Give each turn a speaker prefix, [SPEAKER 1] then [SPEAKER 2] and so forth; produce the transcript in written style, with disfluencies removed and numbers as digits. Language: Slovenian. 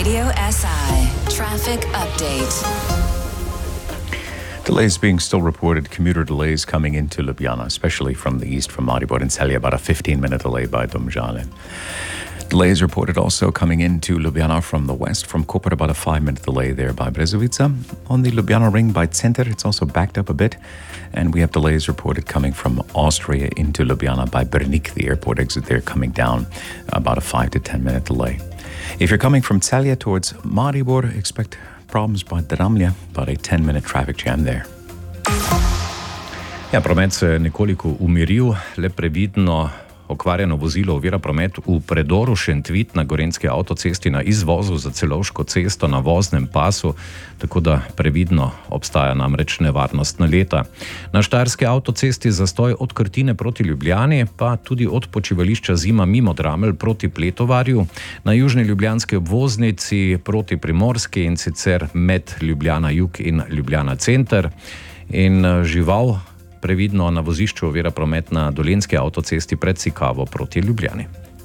[SPEAKER 1] Radio SI Traffic Update.
[SPEAKER 2] Delays being still reported, commuter delays coming into Ljubljana, especially from the east from Maribor and Celje, about a 15-minute delay by Domžale. Delays reported also coming into Ljubljana from the west, from Koper, about a 5-minute delay there by Brezovica. On the Ljubljana ring by Center, it's also backed up a bit. And we have delays reported coming from Austria into Ljubljana by Brnik, the airport exit there coming down, about a 5 to 10-minute delay. If you're coming from Celje towards Maribor, expect problems by Dramlje, about a 10-minute traffic jam there.
[SPEAKER 3] Ja, promet se nekoliko umiril, le previdno okvarjeno vozilo ovira promet v predoru Šentvit na Gorenjski avtocesti na izvozu za Celovško cesto na voznem pasu, tako da previdno obstaja namreč nevarnost naleta. Na Štajerski avtocesti zastoj od Krtine proti Ljubljani, pa tudi od počivališča Zima mimo Dramelj proti Pletovarju, na južni ljubljanski obvoznici proti Primorski in sicer med Ljubljana jug in Ljubljana center. In žival previdno na vozišču ovira promet na Dolenjski avtocesti pred Sikavo proti Ljubljani.